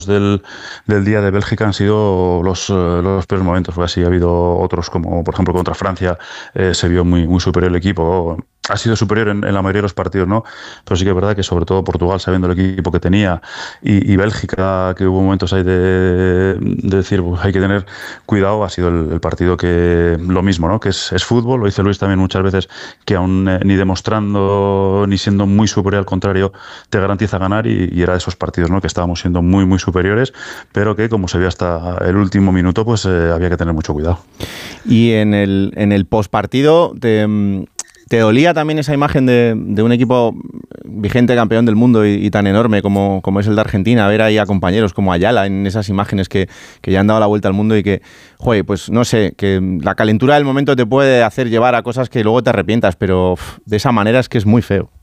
del día de Bélgica han sido los peores momentos, porque así ha habido otros, como por ejemplo contra Francia, se vio muy superior el equipo. Ha sido superior en la mayoría de los partidos, ¿no? Pero sí que es verdad que sobre todo Portugal, sabiendo el equipo que tenía, y Bélgica, que hubo momentos ahí de decir, pues, hay que tener cuidado, ha sido el partido que lo mismo, ¿no? Que es fútbol, lo dice Luis también muchas veces, que aún ni demostrando ni siendo muy superior, al contrario, te garantiza ganar, y era de esos partidos, ¿no? Que estábamos siendo muy superiores, pero que como se vio hasta el último minuto, pues había que tener mucho cuidado. Y en el postpartido ¿te dolía también esa imagen de un equipo vigente campeón del mundo y tan enorme como es el de Argentina? Ver ahí a compañeros como Ayala en esas imágenes que ya han dado la vuelta al mundo y que, joder, pues no sé, que la calentura del momento te puede hacer llevar a cosas que luego te arrepientas, pero de esa manera es que es muy feo.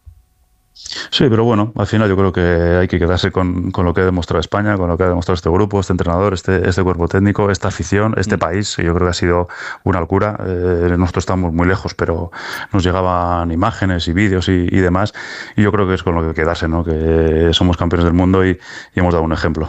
Sí, pero bueno, al final yo creo que hay que quedarse con lo que ha demostrado España, con lo que ha demostrado este grupo, este entrenador, este cuerpo técnico, esta afición, este país. Yo creo que ha sido una locura. Nosotros estamos muy lejos, pero nos llegaban imágenes y vídeos y demás, y yo creo que es con lo que quedarse, ¿no? Que somos campeones del mundo y hemos dado un ejemplo.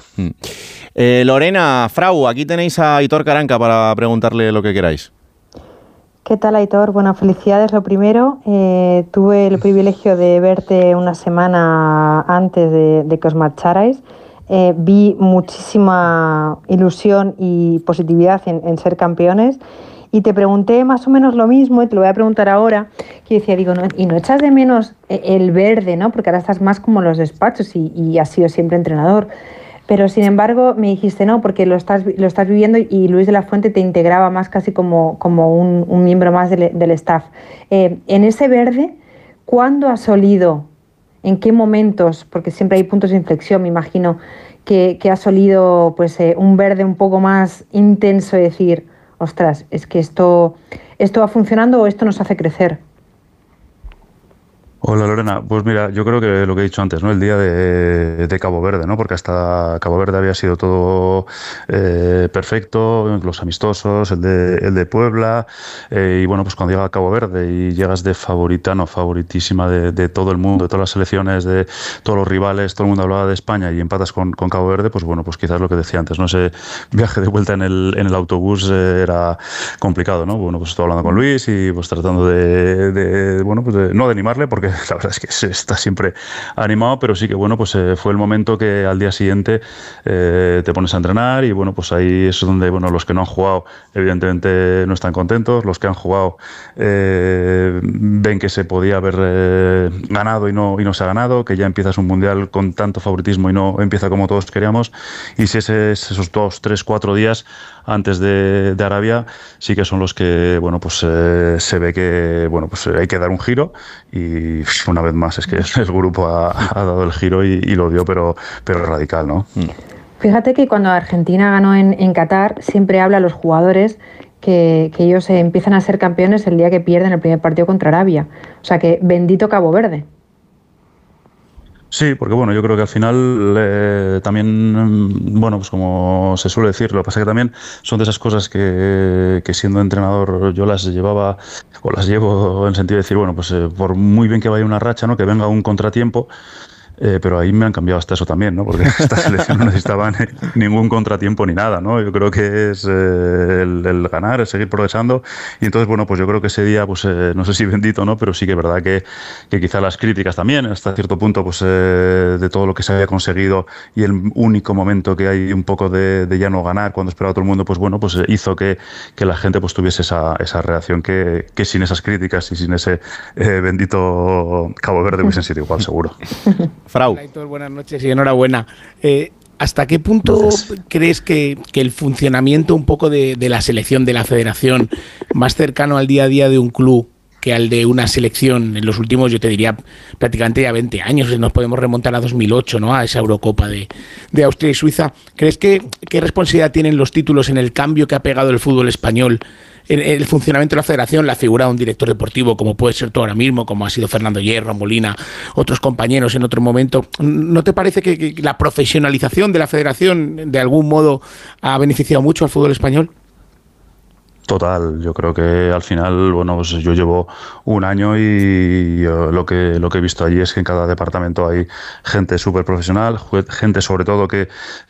Lorena, Frau, aquí tenéis a Aitor Karanka para preguntarle lo que queráis. ¿Qué tal, Aitor? Bueno, felicidades lo primero. Tuve el privilegio de verte una semana antes de que os marcharais. Vi muchísima ilusión y positividad en ser campeones. Y te pregunté más o menos lo mismo, y te lo voy a preguntar ahora, que decía, digo, ¿y no echas de menos el verde, ¿no? Porque ahora estás más como en los despachos y has sido siempre entrenador. Pero sin embargo me dijiste no, porque lo estás viviendo, y Luis de la Fuente te integraba más casi como un miembro más del staff. En ese verde, ¿cuándo has olido? ¿En qué momentos? Porque siempre hay puntos de inflexión, me imagino, que has olido pues, un verde un poco más intenso, y decir, ostras, es que esto va funcionando, o esto nos hace crecer. Hola, Lorena, pues mira, yo creo que lo que he dicho antes, ¿no? El día de Cabo Verde, ¿no? Porque hasta Cabo Verde había sido todo perfecto, los amistosos, el de Puebla, y bueno, pues cuando llega a Cabo Verde y llegas de favoritísima de todo el mundo, de todas las selecciones, de todos los rivales, todo el mundo hablaba de España, y empatas con Cabo Verde, pues bueno, pues quizás lo que decía antes, ¿no? Ese viaje de vuelta en el autobús era complicado, ¿no? Bueno, pues estoy hablando con Luis y pues tratando bueno, pues no de animarle, porque la verdad es que se está siempre animado, pero sí que bueno, pues fue el momento que al día siguiente te pones a entrenar, y bueno, pues ahí es donde bueno, los que no han jugado evidentemente no están contentos, los que han jugado ven que se podía haber ganado y no se ha ganado, que ya empiezas un mundial con tanto favoritismo y no empieza como todos queríamos, y si esos 2, 3, 4 días antes de Arabia sí que son los que bueno, pues se ve que bueno, pues hay que dar un giro, y una vez más es que el grupo ha dado el giro y lo dio, pero radical, ¿no? Fíjate que cuando Argentina ganó en Qatar, siempre habla a los jugadores que ellos empiezan a ser campeones el día que pierden el primer partido contra Arabia. O sea que bendito Cabo Verde. Sí, porque bueno, yo creo que al final también, bueno, pues como se suele decir, lo que pasa es que también son de esas cosas que siendo entrenador yo las llevaba, o las llevo en el sentido de decir, bueno, pues por muy bien que vaya una racha, ¿no? Que venga un contratiempo, pero ahí me han cambiado hasta eso también, ¿no? Porque esta selección no necesitaba ningún contratiempo ni nada, ¿no? Yo creo que es el ganar, el seguir progresando, y entonces, bueno, pues yo creo que ese día, pues no sé si bendito, ¿no? Pero sí que es verdad que quizá las críticas también, hasta cierto punto, pues de todo lo que se había conseguido, y el único momento que hay un poco de ya no ganar, cuando esperaba todo el mundo, pues bueno, pues hizo que la gente pues tuviese esa reacción que sin esas críticas y sin ese bendito Cabo Verde hubiesen sido igual, seguro. Frau. Hola, buenas noches y enhorabuena. ¿Hasta qué punto crees que el funcionamiento un poco de la selección, de la federación, más cercano al día a día de un club que al de una selección en los últimos, yo te diría, prácticamente ya 20 años, nos podemos remontar a 2008, ¿no? A esa Eurocopa de Austria y Suiza? ¿Crees qué responsabilidad tienen los títulos en el cambio que ha pegado el fútbol español, en el funcionamiento de la federación, la figura de un director deportivo, como puede ser tú ahora mismo, como ha sido Fernando Hierro, Molina, otros compañeros en otro momento? ¿No te parece que la profesionalización de la federación de algún modo ha beneficiado mucho al fútbol español? Total, yo creo que al final, bueno, pues yo llevo un año y lo que he visto allí es que en cada departamento hay gente súper profesional, gente sobre todo que